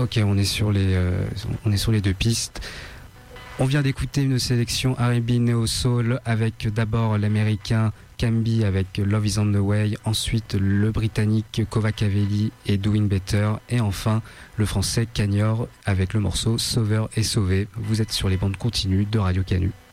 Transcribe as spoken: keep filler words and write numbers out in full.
Ok, on est sur les, euh, on est sur les deux pistes. On vient d'écouter une sélection R and B Neo Soul avec d'abord l'américain Cambi avec Love Is On The Way, ensuite le britannique Kovakavelli et Doing Better, et enfin le français Cagnor avec le morceau Sauveur et Sauvé. Vous êtes sur les bandes continues de Radio Canu.